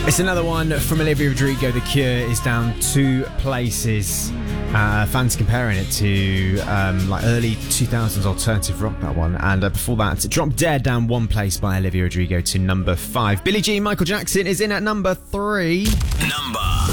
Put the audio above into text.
It's another one from Olivia Rodrigo. The Cure is down 2 places. Fans comparing it to like early 2000s alternative rock, that one. And before that, Drop Dead down 1 place by Olivia Rodrigo to number 5. Billie Jean, Michael Jackson is in at number 3. Number